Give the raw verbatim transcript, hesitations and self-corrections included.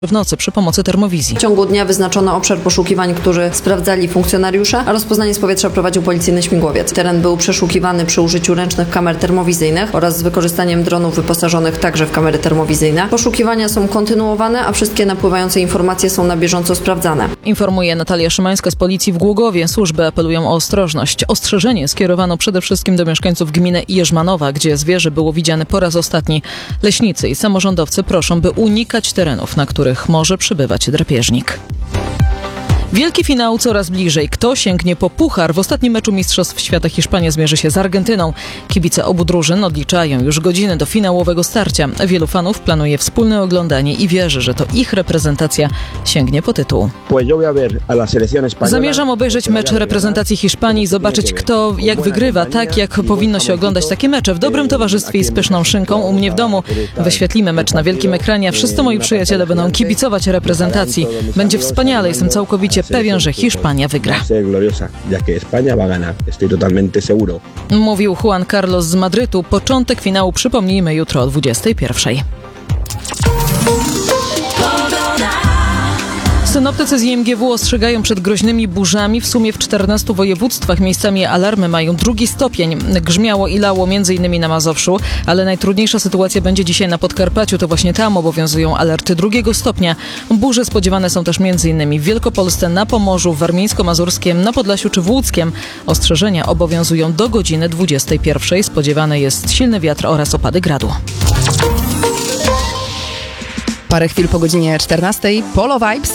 w nocy przy pomocy termowizji. W ciągu dnia wyznaczono obszar poszukiwań, który sprawdzali funkcjonariusze, a rozpoznanie z powietrza prowadził policyjny śmigłowiec. Teren był przeszukiwany przy użyciu ręcznych kamer termowizyjnych oraz z wykorzystaniem dronów wyposażonych także w kamery termowizyjne. Poszukiwania są kontynuowane, a wszystkie napływające informacje są na bieżąco sprawdzane. Informuje Natalia Szymańska z policji w Głogowie. Służby apelują o ostrożność. Ostrzeżenie skierowano przede wszystkim do mieszkańców gminy Jerzmanowa, gdzie zwierzę było widziane po raz ostatni. Leśnicy i samorządowcy proszą, by unikać terenów, na których może przybywać drapieżnik. Wielki finał coraz bliżej. Kto sięgnie po puchar? W ostatnim meczu Mistrzostw Świata Hiszpania zmierzy się z Argentyną. Kibice obu drużyn odliczają już godziny do finałowego starcia. Wielu fanów planuje wspólne oglądanie i wierzy, że to ich reprezentacja sięgnie po tytuł. Zamierzam obejrzeć mecz reprezentacji Hiszpanii i zobaczyć, kto jak wygrywa, tak jak powinno się oglądać takie mecze. W dobrym towarzystwie i z pyszną szynką u mnie w domu. Wyświetlimy mecz na wielkim ekranie, a wszyscy moi przyjaciele będą kibicować reprezentacji. Będzie wspaniale, jestem całkowicie pewien, że Hiszpania wygra. Mówił Juan Carlos z Madrytu. Początek finału przypomnijmy jutro o dwudziestej pierwszej. Synoptycy z I M G W ostrzegają przed groźnymi burzami. W sumie w czternastu województwach miejscami alarmy mają drugi stopień. Grzmiało i lało m.in. na Mazowszu, ale najtrudniejsza sytuacja będzie dzisiaj na Podkarpaciu. To właśnie tam obowiązują alerty drugiego stopnia. Burze spodziewane są też m.in. w Wielkopolsce, na Pomorzu, w Warmińsko-Mazurskiem, na Podlasiu czy w Łódzkiem. Ostrzeżenia obowiązują do godziny dwudziestej pierwszej. Spodziewany jest silny wiatr oraz opady gradu. Parę chwil po godzinie czternastej Polo Vibes.